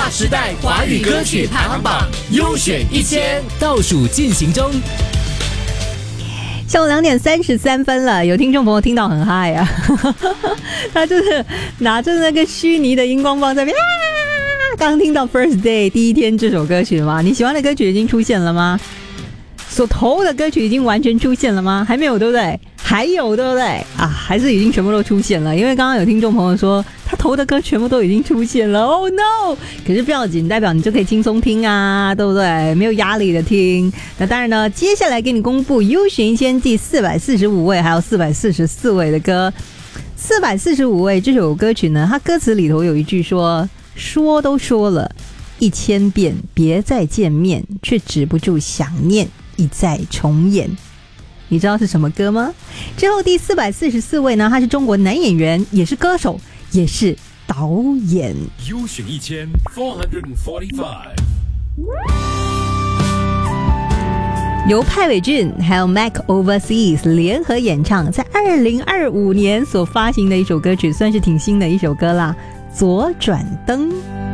划时代华语歌曲排行榜优选1000倒数进行中。 下午2点33分了，有听众朋友听到很嗨啊，他就是拿着那个虚拟的荧光棒在那边刚听到 First Day 第一天这首歌曲吗？你喜欢的歌曲已经出现了吗？所投的歌曲已经完全出现了吗？还没有，对不对？还有，对不对啊？还是已经全部都出现了？因为刚刚有听众朋友说他投的歌全部都已经出现了。Oh no！ 可是不要紧，代表你就可以轻松听啊，对不对？没有压力的听。那当然呢，接下来给你公布优选1000第445位还有444位的歌。445位这首歌曲呢，它歌词里头有一句说都说了1000遍别再见面，却止不住想念一再重演。你知道是什么歌吗？之后第444位呢，他是中国男演员，也是歌手，也是导演。 优选1445， 由派伟俊还有 Mac Overseas 联合演唱，在2025年所发行的一首歌曲，算是挺新的一首歌啦。左转灯。